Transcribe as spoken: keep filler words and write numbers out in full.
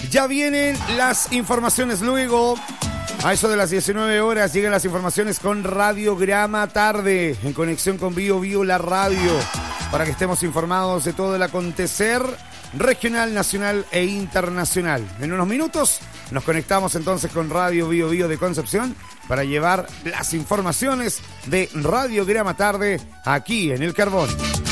Ya vienen las informaciones luego. A eso de las diecinueve horas llegan las informaciones con Radiograma Tarde, en conexión con Bio Bio La Radio, para que estemos informados de todo el acontecer regional, nacional e internacional. En unos minutos nos conectamos entonces con Radio Bio Bio de Concepción para llevar las informaciones de Radiograma Tarde aquí en El Carbón.